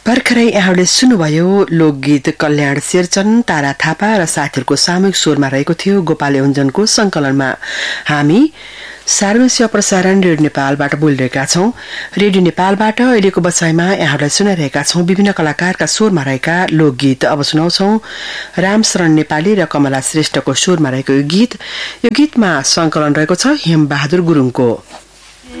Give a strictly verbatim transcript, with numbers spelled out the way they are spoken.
भर्खरै यहाँले सुन्नुभयो लोकगीत कल्याण शेरचन, तारा थापा र साथीहरूको सामूहिक स्वरमा रहेको थियो गोपाल योन्जनको संकलनमा। हामी सार्वजनिक सेवा प्रसारण रेडियो नेपालबाट बोलिरहेका छौं। रेडियो नेपालबाट अहिलेको बसाइमा यहाँलाई सुनाइरहेका छौं विभिन्न कलाकारका स्वरमा रहेका लोकगीत। अब सुनाउँछौं रामशरण नेपाली र कमला श्रेष्ठको स्वरमा रहेको यो गीत। यो गीतमा संकलन रहेको छ हेम बहादुर गुरुङको।